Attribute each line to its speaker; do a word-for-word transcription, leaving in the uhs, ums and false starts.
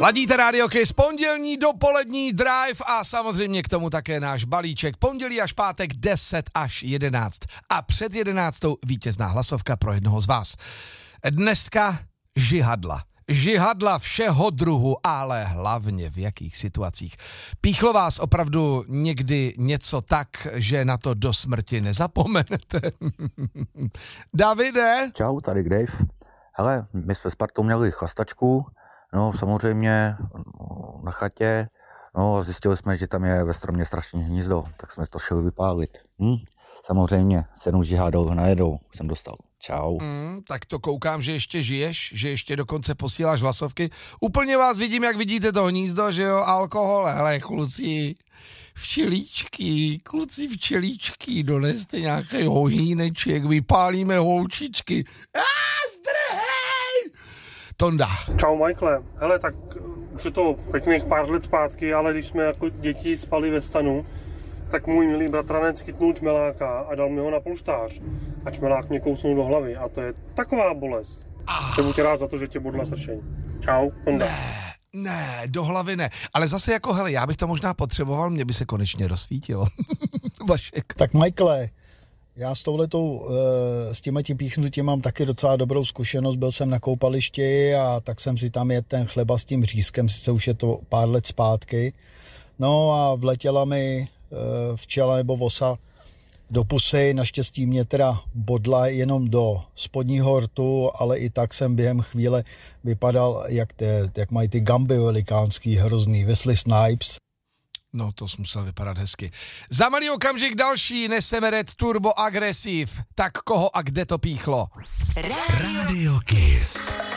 Speaker 1: Ladíte Radio Kiss, pondělní dopolední drive a samozřejmě k tomu také náš balíček. Pondělí až pátek deset až jedenáct. A před jedenáctou vítězná hlasovka pro jednoho z vás. Dneska žihadla. Žihadla všeho druhu, ale hlavně v jakých situacích. Píchlo vás opravdu někdy něco tak, že na to do smrti nezapomenete. Davide?
Speaker 2: Čau, tady Dave. Hele, my jsme s partou měli chlastačku, no samozřejmě na chatě, no a zjistili jsme, že tam je ve stromě strašný hnízdo, tak jsme to šli vypálit. Hm? Samozřejmě, sedm žihadol najedou jsem dostal. Čau.
Speaker 1: Mm, tak to koukám, že ještě žiješ, že ještě dokonce posíláš hlasovky. Úplně vás vidím, jak vidíte to hnízdo, že jo, alkohol, hele, kluci, včelíčky, kluci včelíčky, doneste nějaký hohíneček, vypálíme holčičky. A zdrhej! Tonda.
Speaker 3: Čau, Michaele. Hele, tak už je to pěkných pár let zpátky, ale když jsme jako děti spali ve stanu, tak můj milý bratranec chytnul čmeláka a dal mi ho na polštář. A čmelák mě kousnul do hlavy a to je taková bolest. Ah. Jsem tě rád za to, že tě bodla sršeň. Čau, Tonda.
Speaker 1: Ne, ne, do hlavy ne. Ale zase jako, hele, já bych to možná potřeboval, mě by se konečně rozsvítilo. Vašek.
Speaker 4: Tak Michaele, já s touhletou, s těma tím píchnutím mám taky docela dobrou zkušenost. Byl jsem na koupališti a tak jsem si tam jedl ten chleba s tím řízkem, sice už je to pár let zpátky. No a vletěla mi včela nebo vosa do pusy, naštěstí mě teda bodla jenom do spodního rtu, ale i tak jsem během chvíle vypadal, jak, te, jak mají ty gamby velikánský, hrozný, Wesley Snipes.
Speaker 1: No, to musel vypadat hezky. Za malý okamžik další neseme Red Turbo Aggressive. Tak koho a kde to píchlo?
Speaker 5: Radio Kiss.